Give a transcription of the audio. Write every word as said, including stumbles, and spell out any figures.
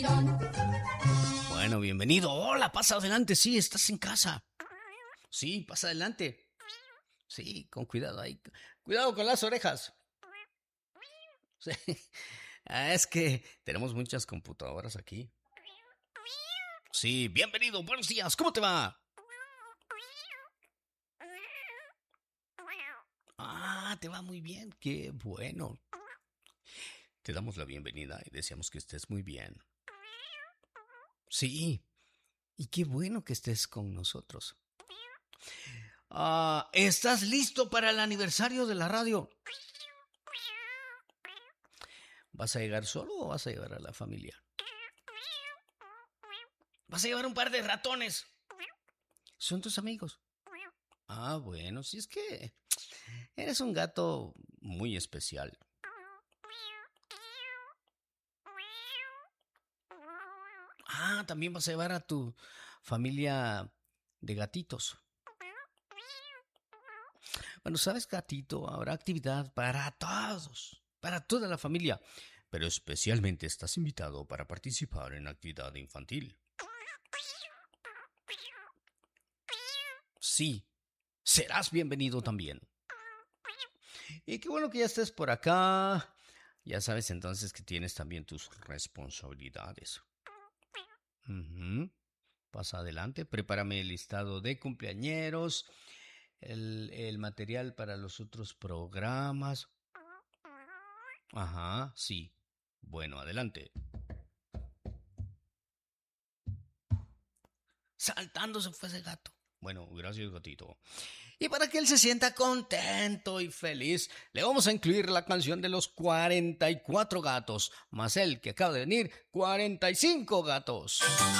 vacilón. Bueno, bienvenido. Hola, pasa adelante. Sí, estás en casa. Sí, pasa adelante. Sí, con cuidado ahí. Cuidado con las orejas. Sí. Ah, es que tenemos muchas computadoras aquí. Sí, bienvenido. Buenos días. ¿Cómo te va? Ah, te va muy bien. Qué bueno. Te damos la bienvenida y deseamos que estés muy bien. Sí, y qué bueno que estés con nosotros. Ah, ¿estás listo para el aniversario de la radio? ¿Vas a llegar solo o vas a llevar a la familia? ¿Vas a llevar un par de ratones? ¿Son tus amigos? Ah, bueno, si es que eres un gato muy especial. Ah, también vas a llevar a tu familia de gatitos. Bueno, ¿sabes, gatito? Habrá actividad para todos, para toda la familia. Pero especialmente estás invitado para participar en actividad infantil. Sí, serás bienvenido también. Y qué bueno que ya estés por acá. Ya sabes entonces que tienes también tus responsabilidades. Uh-huh. Pasa adelante, prepárame el listado de cumpleañeros, el, el material para los otros programas. Ajá, sí. Bueno, adelante. Saltando se fue ese gato. Bueno, gracias, gatito. Y para que él se sienta contento y feliz, le vamos a incluir la canción de los cuarenta y cuatro gatos, más él que acaba de venir, cuarenta y cinco gatos.